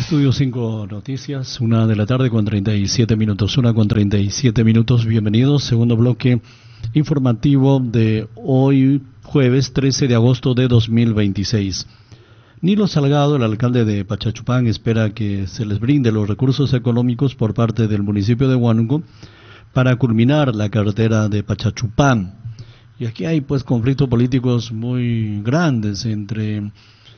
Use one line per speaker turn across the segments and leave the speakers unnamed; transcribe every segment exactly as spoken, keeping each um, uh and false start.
Estudio cinco Noticias, una de la tarde con treinta y siete minutos, una con treinta y siete minutos. Bienvenidos, segundo bloque informativo de hoy, jueves trece de agosto de dos mil veintiséis. Nilo Salgado, el alcalde de Pachachupán, espera que se les brinde los recursos económicos por parte del municipio de Huánuco para culminar la carretera de Pachachupán. Y aquí hay pues conflictos políticos muy grandes entre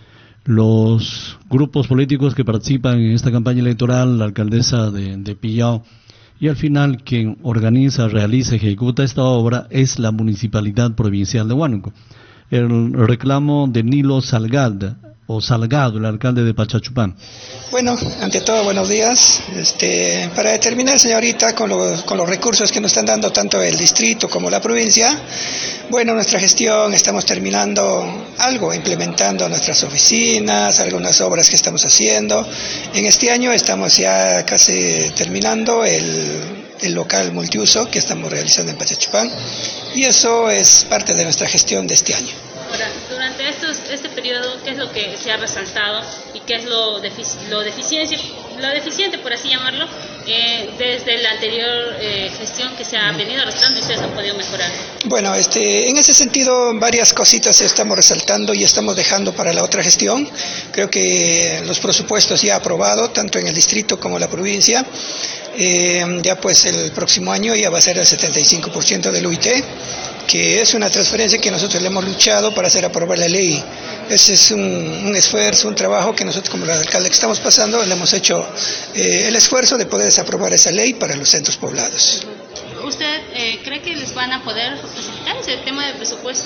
los grupos políticos que participan en esta campaña electoral, la alcaldesa de, de Pillao, y al final quien organiza, realiza, ejecuta esta obra es la Municipalidad Provincial de Huánuco. El reclamo de Nilo Salgado, o Salgado, el alcalde de Pachachupán.
Bueno, ante todo, buenos días. Este, para determinar, señorita, con los, con los recursos que nos están dando tanto el distrito como la provincia, bueno, nuestra gestión, estamos terminando algo, implementando nuestras oficinas, algunas obras que estamos haciendo. En este año estamos ya casi terminando el, el local multiuso que estamos realizando en Pachachupán, y eso es parte de nuestra gestión de este año.
Ahora, durante estos, este periodo, ¿qué es lo que se ha resaltado y qué es lo, defici lo, deficiencia, lo deficiente, por así llamarlo, eh, desde la anterior eh, gestión que se ha venido resaltando y ustedes han podido mejorar?
Bueno, este, en ese sentido, varias cositas estamos resaltando y estamos dejando para la otra gestión. Creo que los presupuestos ya aprobados, tanto en el distrito como en la provincia. Eh, ya pues el próximo año ya va a ser el setenta y cinco por ciento del U I T, que es una transferencia que nosotros le hemos luchado para hacer aprobar la ley. Ese es un, un esfuerzo, un trabajo que nosotros como el alcalde que estamos pasando le hemos hecho eh, el esfuerzo de poder desaprobar esa ley para los centros poblados.
¿Usted eh, cree que les van a poder facilitar ese tema del presupuesto?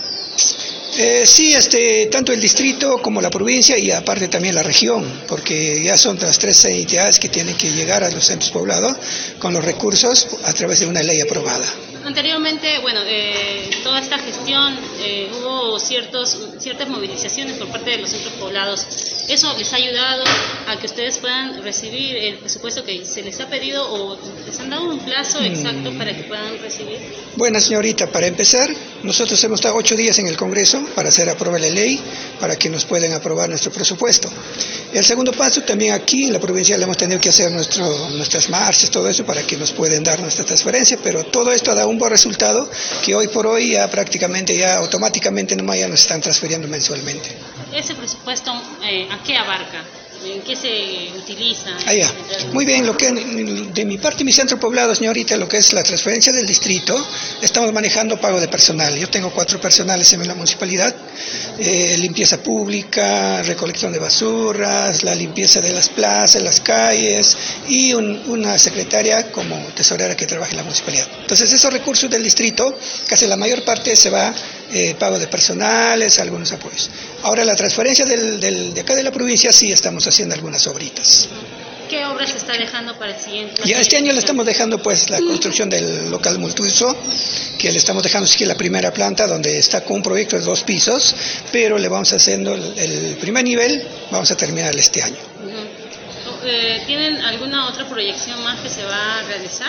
Eh, sí, este, tanto el distrito como la provincia y aparte también la región, porque ya son las tres entidades que tienen que llegar a los centros poblados con los recursos a través de una ley aprobada.
Anteriormente, bueno, eh, toda esta gestión eh, hubo ciertos, ciertas movilizaciones por parte de los centros poblados. ¿Eso les ha ayudado a que ustedes puedan recibir el presupuesto que se les ha pedido o les han dado un plazo exacto para que puedan recibir?
Bueno, señorita, para empezar, nosotros hemos estado ocho días en el Congreso para hacer aprobar la ley, para que nos puedan aprobar nuestro presupuesto. El segundo paso, también aquí en la provincia le hemos tenido que hacer nuestro, nuestras marchas, todo eso, para que nos puedan dar nuestra transferencia, pero todo esto ha dado un buen resultado, que hoy por hoy ya prácticamente, ya automáticamente nomás ya nos están transfiriendo mensualmente.
¿Ese presupuesto eh, a qué abarca? ¿En qué se utiliza?
Ah, ya. Muy bien, lo que de mi parte, mi centro poblado, señorita, lo que es la transferencia del distrito, estamos manejando pago de personal. Yo tengo cuatro personales en la municipalidad, eh, limpieza pública, recolección de basuras, la limpieza de las plazas, las calles y un, una secretaria como tesorera que trabaja en la municipalidad. Entonces, esos recursos del distrito, casi la mayor parte se va eh, pago de personales, algunos apoyos. Ahora, la transferencia del, del, de acá de la provincia, sí estamos haciendo algunas obritas.
¿Qué obras se está dejando para el siguiente?
Ya este año le estamos dejando pues la construcción del local multiuso, que le estamos dejando sí, la primera planta, donde está con un proyecto de dos pisos, pero le vamos haciendo el, el primer nivel, vamos a terminar este año.
Uh-huh. eh, ¿Tienen alguna otra proyección más que se va a realizar?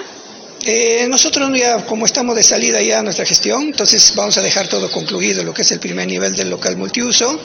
Eh, nosotros ya, como estamos de salida ya a nuestra gestión, entonces vamos a dejar todo concluido, lo que es el primer nivel del local multiuso,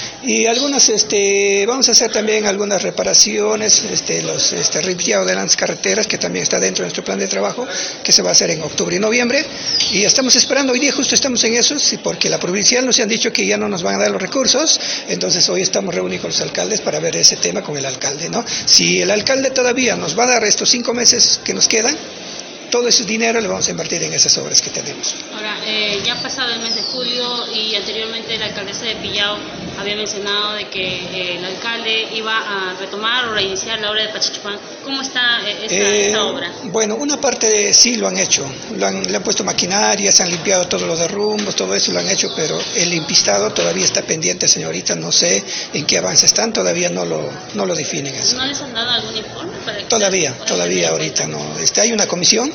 y algunas, este, vamos a hacer también algunas reparaciones, este, los, este, limpiado de las carreteras, que también está dentro de nuestro plan de trabajo, que se va a hacer en octubre y noviembre, y estamos esperando, hoy día justo estamos en eso, sí, porque la provincial nos han dicho que ya no nos van a dar los recursos, entonces hoy estamos reunidos con los alcaldes para ver ese tema con el alcalde, ¿no? Si el alcalde todavía nos va a dar estos cinco meses que nos quedan, todo ese dinero lo vamos a invertir en esas obras que tenemos.
Ahora, eh, ya ha pasado el mes de julio y anteriormente la alcaldesa de Pillao había mencionado de que eh, el alcalde iba a retomar o reiniciar la obra de Pachachupán. ¿Cómo está eh, esta,
eh,
esta obra?
Bueno, una parte sí lo han hecho, lo han, le han puesto maquinaria, se han limpiado todos los derrumbos, todo eso lo han hecho, pero el impistado todavía está pendiente, señorita, no sé en qué avance están, todavía no lo, no lo definen eso.
¿No les han dado algún informe? Para que
todavía, todavía ahorita no. Este, hay una comisión.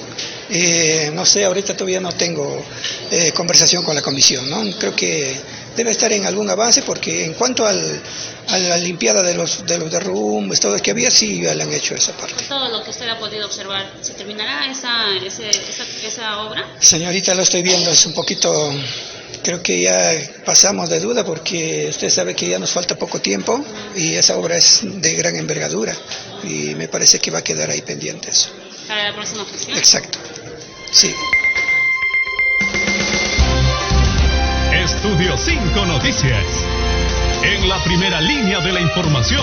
Eh, no sé, ahorita todavía no tengo eh, conversación con la comisión, ¿no? Creo que debe estar en algún avance porque en cuanto al, a la limpiada de los, de los derrumbes, todo lo que había, sí ya le han hecho esa parte.
Todo lo que usted ha podido observar, ¿se terminará esa, esa, esa, esa obra?
Señorita, lo estoy viendo, es un poquito creo que ya pasamos de duda porque usted sabe que ya nos falta poco tiempo y esa obra es de gran envergadura y me parece que va a quedar ahí pendiente eso.
¿Para la próxima gestión?
Exacto, sí.
Estudio cinco Noticias, en la primera línea de la información.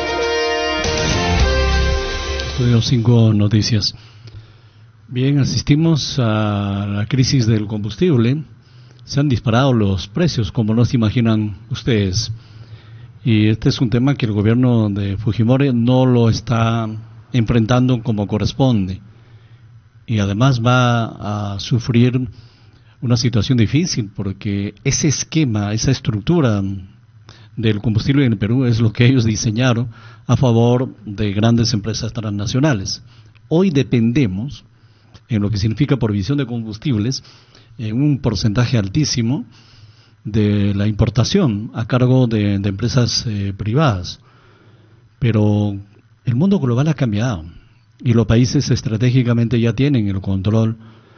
Estudio cinco Noticias. Bien, asistimos a la crisis del combustible. Se han disparado los precios, como no se imaginan ustedes. Y este es un tema que el gobierno de Fujimori no lo está enfrentando como corresponde. Y además va a sufrir una situación difícil porque ese esquema, esa estructura del combustible en el Perú es lo que ellos diseñaron a favor de grandes empresas transnacionales. Hoy dependemos, en lo que significa provisión de combustibles, en un porcentaje altísimo de la importación a cargo de, de empresas eh, privadas. Pero el mundo global ha cambiado y los países estratégicamente ya tienen el control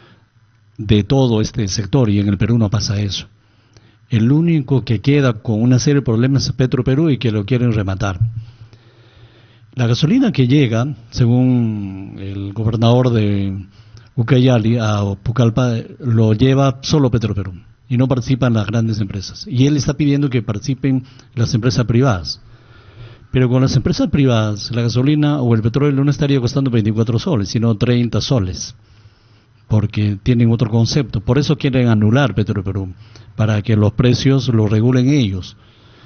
de todo este sector y en el Perú no pasa eso. El único que queda con una serie de problemas es Petroperú y que lo quieren rematar. La gasolina que llega, según el gobernador de Ucayali a Pucallpa, lo lleva solo Petroperú y no participan las grandes empresas. Y él está pidiendo que participen las empresas privadas. Pero con las empresas privadas, la gasolina o el petróleo no estaría costando veinticuatro soles, sino treinta soles. Porque tienen otro concepto. Por eso quieren anular Petroperú, para que los precios los regulen ellos.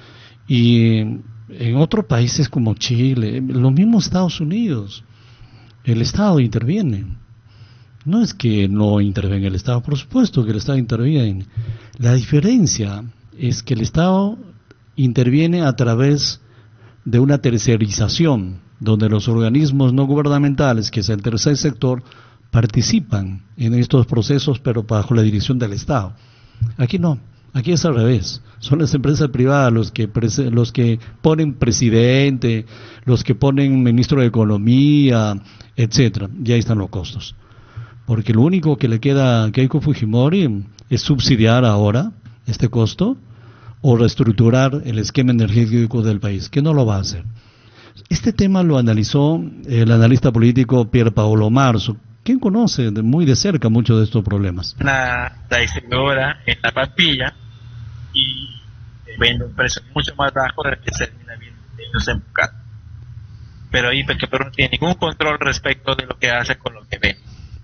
Y en otros países como Chile, los mismos Estados Unidos, el Estado interviene. No es que no intervenga el Estado, por supuesto que el Estado interviene. La diferencia es que el Estado interviene a través de una tercerización, donde los organismos no gubernamentales, que es el tercer sector, participan en estos procesos, pero bajo la dirección del Estado. Aquí no, aquí es al revés. Son las empresas privadas los que los que ponen presidente, los que ponen ministro de Economía, etcétera. Y ahí están los costos. Porque lo único que le queda a Keiko Fujimori es subsidiar ahora este costo o reestructurar el esquema energético del país, que no lo va a hacer. Este tema lo analizó el analista político Pier Paolo Marzo, quien conoce de muy de cerca muchos de estos problemas.
Una la distribuidora en la Pampilla y vende un precio mucho más bajo del que se termina viendo en Pucallpa. Pero ahí Petroperú no tiene ningún control respecto de lo que hace con lo que vende.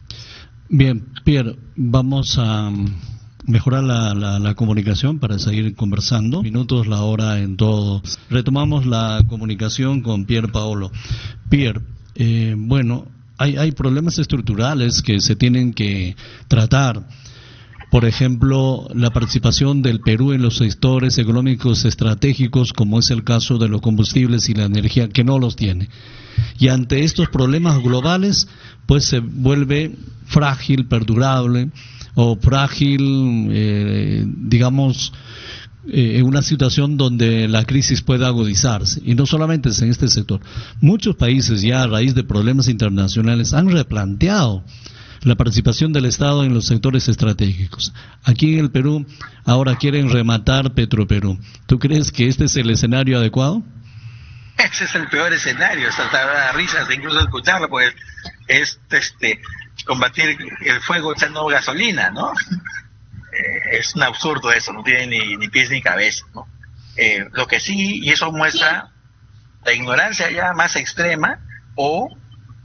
Bien, Pierre, vamos a mejorar la, la, la comunicación para seguir conversando. Minutos la hora en todo. Retomamos la comunicación con Pier Paolo. Pierre, eh, bueno, hay, hay problemas estructurales que se tienen que tratar. Por ejemplo, la participación del Perú en los sectores económicos estratégicos, como es el caso de los combustibles y la energía, que no los tiene. Y ante estos problemas globales, pues se vuelve frágil, perdurable, o frágil, eh, digamos, eh, en una situación donde la crisis pueda agudizarse. Y no solamente es en este sector. Muchos países ya a raíz de problemas internacionales han replanteado la participación del Estado en los sectores estratégicos. Aquí en el Perú ahora quieren rematar Petroperú. ¿Tú crees que este es el escenario adecuado?
Ese es el peor escenario, hasta da risas incluso escucharlo, pues es este combatir el fuego echando gasolina, ¿no? Eh, es un absurdo eso, no tiene ni, ni pies ni cabeza, ¿no? Eh, lo que sí, y eso muestra la ignorancia ya más extrema, o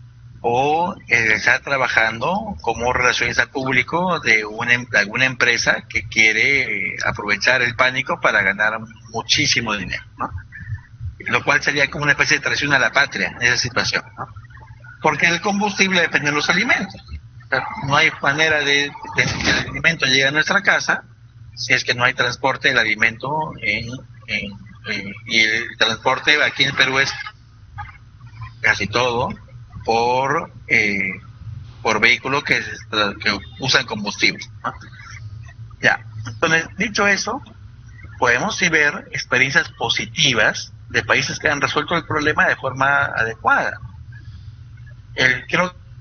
o eh, estar trabajando como relacionista público de una, alguna empresa que quiere eh, aprovechar el pánico para ganar muchísimo dinero, ¿no? Lo cual sería como una especie de traición a la patria en esa situación, ¿no? Porque el combustible depende de los alimentos. O sea, no hay manera de, de que el alimento llegue a nuestra casa si es que no hay transporte del alimento en, en, en, y el transporte aquí en Perú es casi todo por eh, por vehículos que, que usan combustible, ¿no? Ya, entonces, dicho eso, podemos sí ver experiencias positivas de países que han resuelto el problema de forma adecuada. El, creo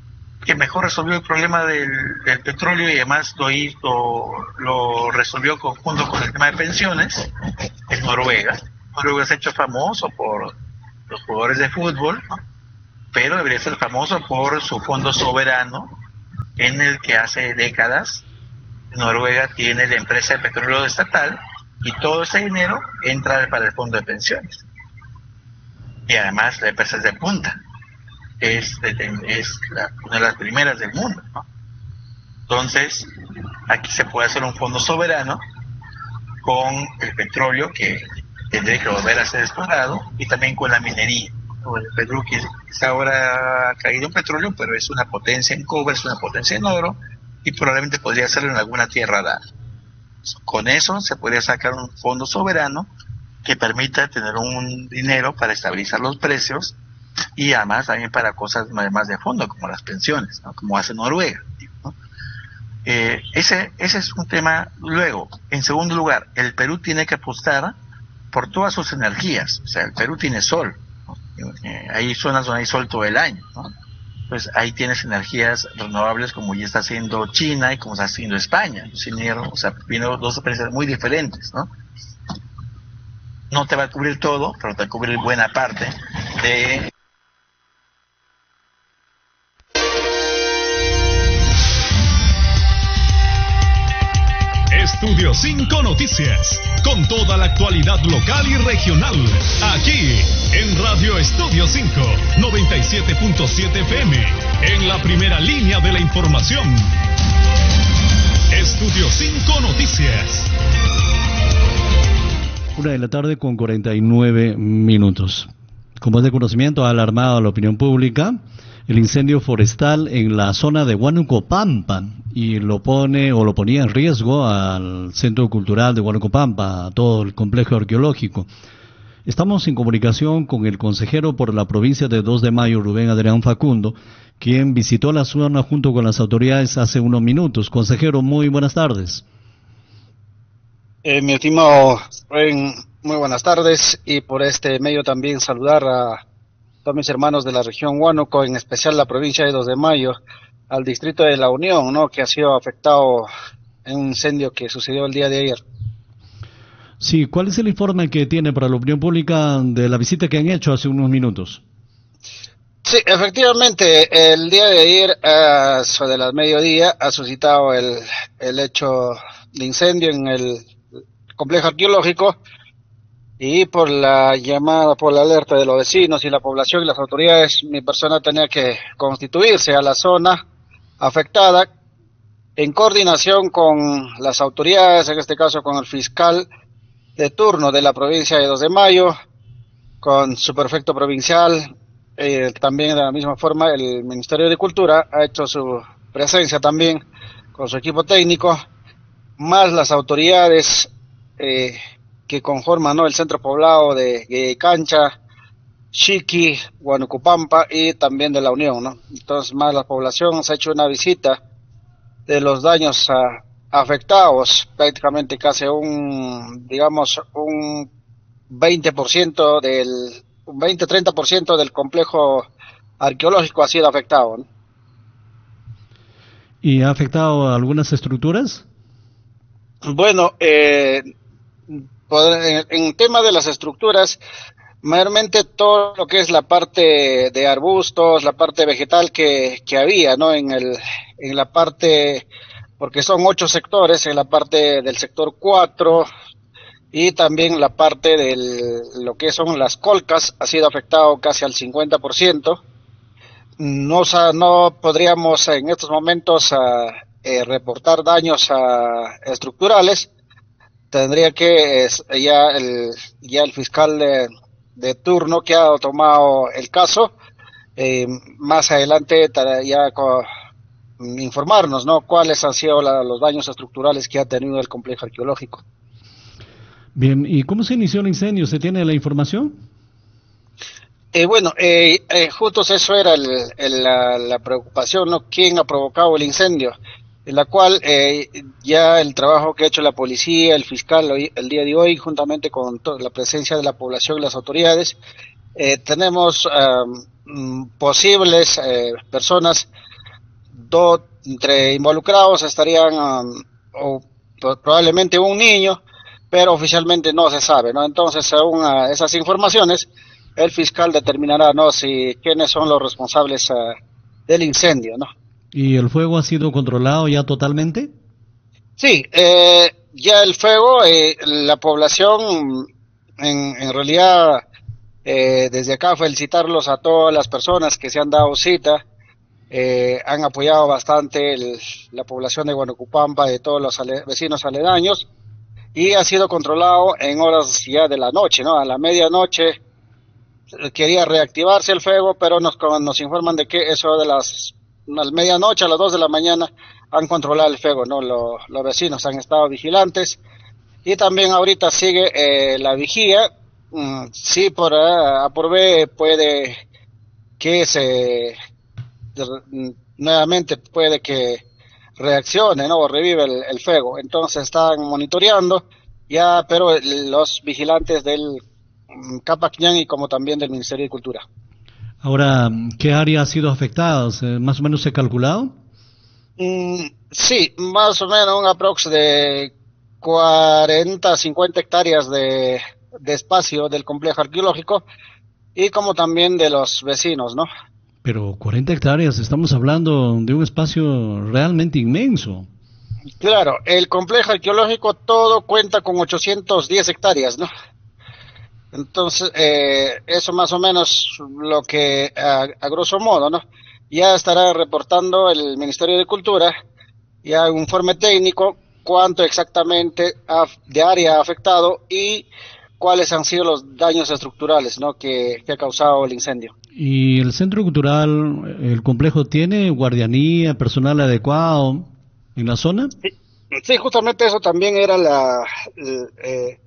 que mejor resolvió el problema del, del petróleo y además lo, hizo, lo resolvió junto con el tema de pensiones es Noruega. Noruega se ha hecho famoso por los jugadores de fútbol, ¿no? Pero debería ser famoso por su fondo soberano, en el que hace décadas Noruega tiene la empresa de petróleo estatal y todo ese dinero entra para el fondo de pensiones. Y además la empresa es de punta, es, es la, una de las primeras del mundo, ¿no? Entonces, aquí se puede hacer un fondo soberano con el petróleo que tendría que volver a ser explorado y también con la minería. El Perú, que ahora ha caído en petróleo, pero es una potencia en cobre, es una potencia en oro, y probablemente podría hacerlo en alguna tierra rara. Con eso se podría sacar un fondo soberano que permita tener un dinero para estabilizar los precios y además también para cosas más de fondo, como las pensiones, ¿no? Como hace Noruega, ¿no? Eh, ese, ese es un tema. Luego, en segundo lugar, el Perú tiene que apostar por todas sus energías. O sea, el Perú tiene sol, ¿no? Eh, hay zonas donde hay sol todo el año, ¿no? Pues ahí tienes energías renovables como ya está haciendo China y como está haciendo España. O sea, vienen dos experiencias muy diferentes, ¿no? No te va a cubrir todo, pero te va a cubrir buena parte de...
Estudio cinco Noticias, con toda la actualidad local y regional, aquí en Radio Estudio cinco, noventa y siete punto siete F M, en la primera línea de la información. Estudio cinco Noticias.
Una de la tarde con cuarenta y nueve minutos. Como es de conocimiento, ha alarmado a la opinión pública el incendio forestal en la zona de Huánuco-Pampa y lo pone o lo ponía en riesgo al Centro Cultural de Huánuco-Pampa, a todo el complejo arqueológico. Estamos en comunicación con el consejero por la provincia de dos de Mayo, Rubén Adrián Facundo, quien visitó la zona junto con las autoridades hace unos minutos. Consejero, muy buenas tardes.
Eh, mi estimado Rubén, muy buenas tardes, y por este medio también saludar a todos mis hermanos de la región Huánuco, en especial la provincia de dos de Mayo, al distrito de La Unión, ¿no?, que ha sido afectado en un incendio que sucedió el día de ayer.
Sí, ¿cuál es el informe que tiene para la opinión pública de la visita que han hecho hace unos minutos?
Sí, efectivamente, el día de ayer, a eso de las mediodía, ha suscitado el, el hecho de incendio en el complejo arqueológico, y por la llamada, por la alerta de los vecinos y la población y las autoridades, mi persona tenía que constituirse a la zona afectada en coordinación con las autoridades, en este caso con el fiscal de turno de la provincia de dos de Mayo, con su prefecto provincial, eh, también de la misma forma el Ministerio de Cultura ha hecho su presencia también con su equipo técnico, más las autoridades eh, que conforman, ¿no?, el centro poblado de Cancha, Chiqui, Huánuco-Pampa y también de La Unión, ¿no? Entonces, más la población se ha hecho una visita de los daños a, afectados, prácticamente casi un, digamos, un veinte por ciento del, un veinte a treinta por ciento del complejo arqueológico ha sido afectado, ¿no?
¿Y ha afectado a algunas estructuras?
Bueno, eh, en el tema de las estructuras, mayormente todo lo que es la parte de arbustos, la parte vegetal que, que había, ¿no?, en el, en la parte, porque son ocho sectores, en la parte del sector cuatro y también la parte de lo que son las colcas ha sido afectado casi al cincuenta por ciento. No, no podríamos en estos momentos a, eh, reportar daños a, estructurales. Tendría que eh, ya el ya el fiscal de, de turno que ha tomado el caso eh, más adelante ya co, informarnos, ¿no?, cuáles han sido la, los daños estructurales que ha tenido el complejo arqueológico.
Bien, ¿y cómo se inició el incendio? ¿Se tiene la información?
Eh, bueno, eh, eh, justo eso era el, el, la, la preocupación, ¿no?, quién ha provocado el incendio, en la cual eh, ya el trabajo que ha hecho la policía, el fiscal hoy, el día de hoy, juntamente con toda la presencia de la población y las autoridades, eh, tenemos um, posibles eh, personas dos, entre involucrados estarían um, o, probablemente un niño, pero oficialmente no se sabe, ¿no? Entonces, según uh, esas informaciones, el fiscal determinará, ¿no?, si quiénes son los responsables uh, del incendio, ¿no?
¿Y el fuego ha sido controlado ya totalmente?
Sí, eh, ya el fuego, eh, la población, en, en realidad, eh, desde acá felicitarlos a todas las personas que se han dado cita, eh, han apoyado bastante el, la población de Huanocupampa, de todos los ale, vecinos aledaños, y ha sido controlado en horas ya de la noche, ¿no? A la medianoche quería reactivarse el fuego, pero nos, nos informan de que eso de las, a la medianoche, a las dos de la mañana, han controlado el fuego, ¿no? Lo, los vecinos han estado vigilantes, y también ahorita sigue eh, la vigía. Mm, sí, por A, A por B puede que se de, nuevamente puede que reaccione, ¿no?, o revive el, el fuego. Entonces están monitoreando ya, pero los vigilantes del Capacñán y como también del Ministerio de Cultura.
Ahora, ¿qué área ha sido afectada? ¿Más o menos se ha calculado?
Mm, sí, más o menos un aprox de cuarenta, cincuenta hectáreas de, de espacio del complejo arqueológico y como también de los vecinos, ¿no?
Pero cuarenta hectáreas, estamos hablando de un espacio realmente inmenso.
Claro, el complejo arqueológico todo cuenta con ochocientas diez hectáreas, ¿no? Entonces, eh, eso más o menos lo que, a, a grosso modo, ¿no? Ya estará reportando el Ministerio de Cultura, ya un informe técnico, cuánto exactamente ha, de área ha afectado y cuáles han sido los daños estructurales, ¿no?, que, que ha causado el incendio.
¿Y el centro cultural, el complejo, tiene guardianía, personal adecuado en la zona?
Sí, sí, justamente eso también era la... Eh,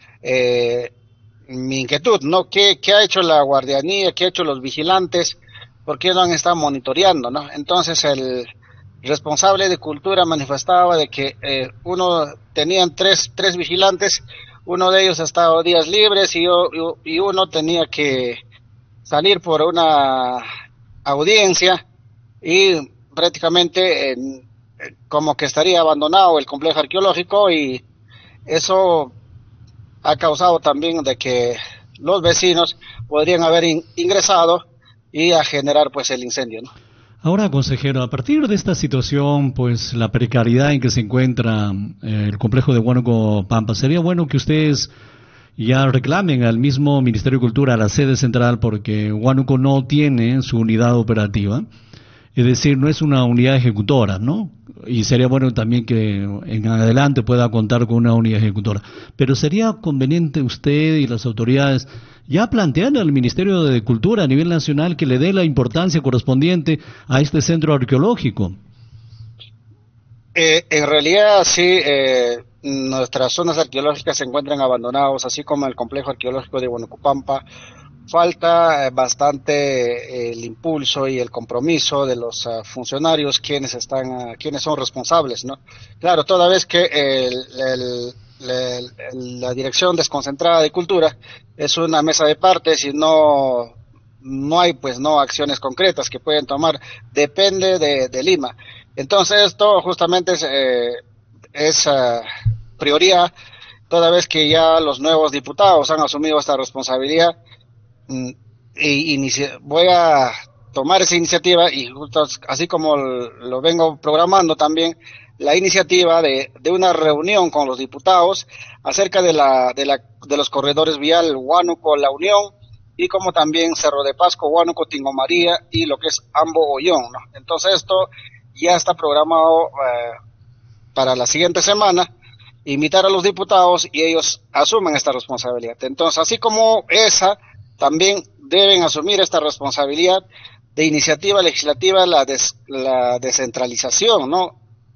eh, mi inquietud, ¿no? ¿Qué, ¿Qué ha hecho la guardianía? ¿Qué ha hecho los vigilantes? ¿Por qué no han estado monitoreando, no? Entonces el responsable de cultura manifestaba de que eh, uno tenían tres tres vigilantes, uno de ellos ha estado días libres y, y uno tenía que salir por una audiencia y prácticamente eh, como que estaría abandonado el complejo arqueológico, y eso ha causado también de que los vecinos podrían haber in, ingresado y a generar pues el incendio, ¿no?
Ahora, consejero, a partir de esta situación, pues la precariedad en que se encuentra eh, el complejo de Huánuco Pampa, sería bueno que ustedes ya reclamen al mismo Ministerio de Cultura, a la sede central, porque Huánuco no tiene su unidad operativa, es decir, no es una unidad ejecutora, ¿no? Y sería bueno también que en adelante pueda contar con una unidad ejecutora. Pero sería conveniente usted y las autoridades ya plantear al Ministerio de Cultura a nivel nacional que le dé la importancia correspondiente a este centro arqueológico.
Eh, en realidad sí, eh, nuestras zonas arqueológicas se encuentran abandonadas, así como el complejo arqueológico de Huanocupampa. Falta eh, bastante eh, el impulso y el compromiso de los uh, funcionarios quienes están, uh, quienes son responsables, ¿no? Claro, toda vez que el, el, el, el, la Dirección Desconcentrada de Cultura es una mesa de partes y no no hay pues no acciones concretas que pueden tomar, depende de, de Lima. Entonces esto justamente es, eh, es uh, prioridad, toda vez que ya los nuevos diputados han asumido esta responsabilidad. Y inicia, voy a tomar esa iniciativa y justo así como lo vengo programando también la iniciativa de, de una reunión con los diputados acerca de la de la de los corredores vial Huánuco La Unión y como también Cerro de Pasco, Huánuco, Tingo María y lo que es Ambo Ollón, ¿no? Entonces esto ya está programado eh, para la siguiente semana, invitar a los diputados y ellos asumen esta responsabilidad. Entonces así como esa, también deben asumir esta responsabilidad de iniciativa legislativa, la, des, la descentralización, ¿no?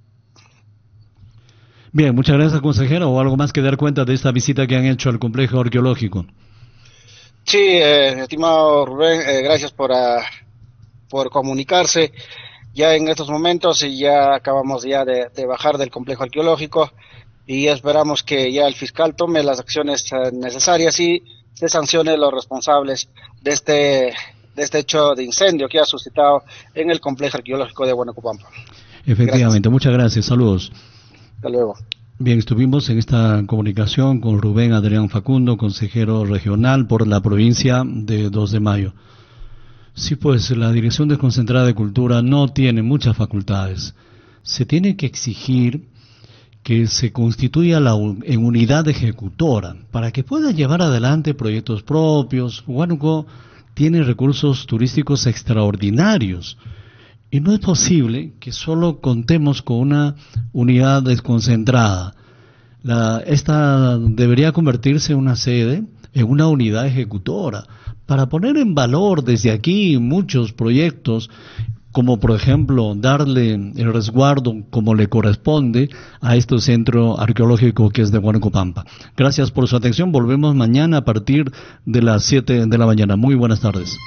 Bien, muchas gracias, consejero. ¿O algo más que dar cuenta de esta visita que han hecho al complejo arqueológico?
Sí, eh, estimado Rubén, eh, gracias por, uh, por comunicarse. Ya en estos momentos y ya acabamos ya de, de bajar del complejo arqueológico y esperamos que ya el fiscal tome las acciones uh, necesarias y se sancione a los responsables de este de este hecho de incendio que ha suscitado en el complejo arqueológico de Huánuco-Pampa.
Efectivamente, gracias. Muchas gracias, saludos.
Hasta luego.
Bien, estuvimos en esta comunicación con Rubén Adrián Facundo, consejero regional por la provincia de dos de mayo. Sí, pues la Dirección Desconcentrada de Cultura no tiene muchas facultades. Se tiene que exigir que se constituya la, en unidad ejecutora para que pueda llevar adelante proyectos propios. Huánuco tiene recursos turísticos extraordinarios y no es posible que solo contemos con una unidad desconcentrada. La, esta debería convertirse en una sede, en una unidad ejecutora, para poner en valor desde aquí muchos proyectos, como por ejemplo darle el resguardo como le corresponde a este centro arqueológico que es de Huánuco-Pampa. Gracias por su atención, volvemos mañana a partir de las siete de la mañana. Muy buenas tardes.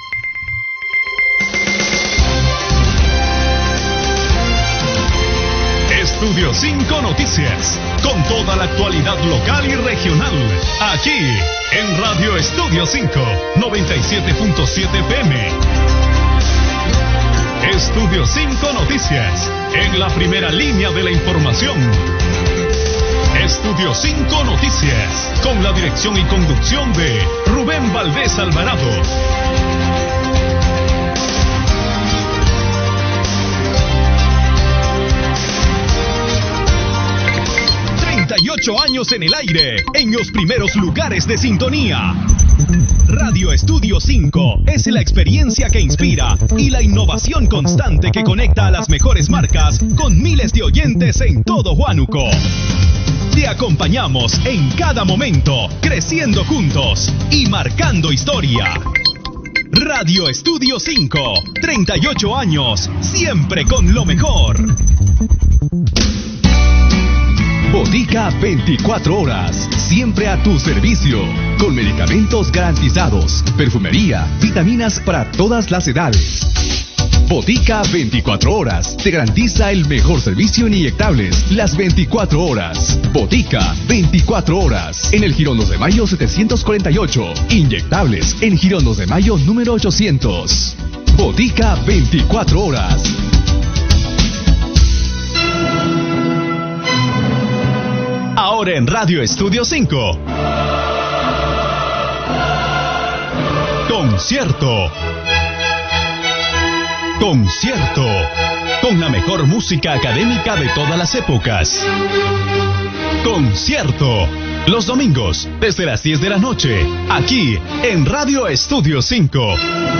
Estudio cinco Noticias, con toda la actualidad local y regional, aquí en Radio Estudio cinco, noventa y siete punto siete F M. Estudio cinco Noticias, en la primera línea de la información. Estudio cinco Noticias, con la dirección y conducción de Rubén Valdés Alvarado. treinta y ocho años en el aire, en los primeros lugares de sintonía. Radio Estudio cinco es la experiencia que inspira y la innovación constante que conecta a las mejores marcas con miles de oyentes en todo Huánuco. Te acompañamos en cada momento, creciendo juntos y marcando historia. Radio Estudio cinco, treinta y ocho años, siempre con lo mejor.
Botica veinticuatro horas, siempre a tu servicio, con medicamentos garantizados, perfumería, vitaminas para todas las edades. Botica veinticuatro horas, te garantiza el mejor servicio en inyectables, las veinticuatro horas. Botica veinticuatro horas, en el Girón dos de Mayo setecientos cuarenta y ocho, inyectables en Girón dos de Mayo número ochocientos. Botica veinticuatro horas.
Ahora en Radio Estudio cinco. Concierto. Concierto. Con la mejor música académica de todas las épocas. Concierto. Los domingos, desde las diez de la noche, aquí en Radio Estudio cinco.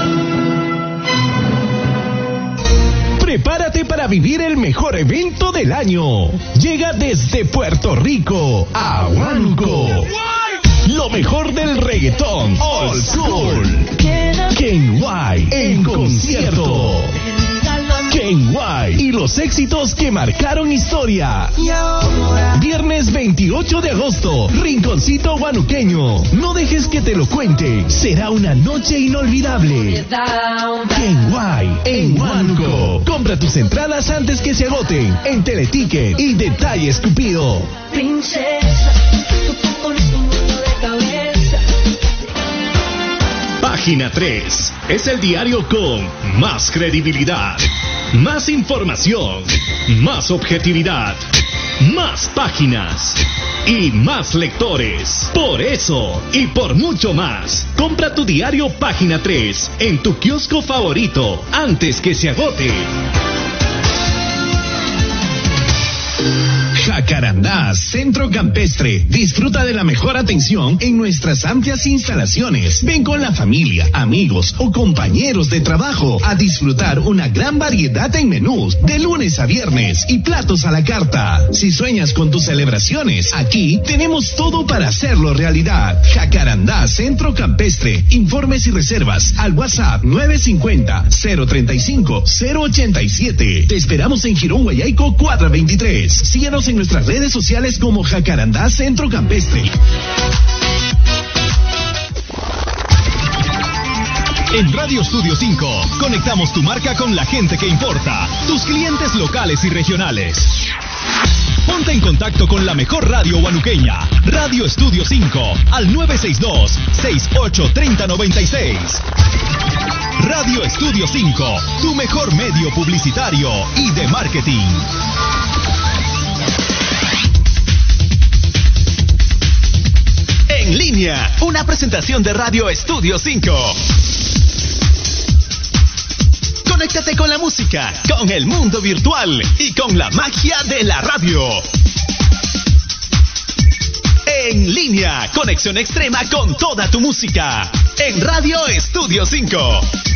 Prepárate para vivir el mejor evento del año. Llega desde Puerto Rico a Huánuco. Lo mejor del reggaetón Old School. Kenway en concierto. Kenway y los éxitos que marcaron historia. Viernes veintiocho de agosto, Rinconcito Huanuqueño. No dejes que te lo cuente. Será una noche inolvidable. Kenway en Huánuco. Compra tus entradas antes que se agoten en Teleticket y Detalles Cupido.
Princesa, tu cuerpo es un mundo de cabeza.
Página tres es el diario con más credibilidad, más información, más objetividad, más páginas y más lectores. Por eso y por mucho más, compra tu diario Página tres en tu kiosco favorito antes que se agote. Jacarandá Centro Campestre. Disfruta de la mejor atención en nuestras amplias instalaciones. Ven con la familia, amigos o compañeros de trabajo a disfrutar una gran variedad en menús de lunes a viernes y platos a la carta. Si sueñas con tus celebraciones, aquí tenemos todo para hacerlo realidad. Jacarandá Centro Campestre. Informes y reservas al WhatsApp nueve cinco cero, cero tres cinco, cero ocho siete. Te esperamos en Girón Guayaico cuatro veintitrés. Síguenos en nuestras redes sociales como Jacarandá Centro Campestre.
En Radio Estudio cinco, conectamos tu marca con la gente que importa, tus clientes locales y regionales. Ponte en contacto con la mejor radio huanuqueña, Radio Estudio cinco, al nueve seis dos, seis ocho tres cero nueve seis. Radio Estudio cinco, tu mejor medio publicitario y de marketing. En línea, una presentación de Radio Estudio cinco. Conéctate con la música, con el mundo virtual y con la magia de la radio. En línea, conexión extrema con toda tu música. En Radio Estudio cinco.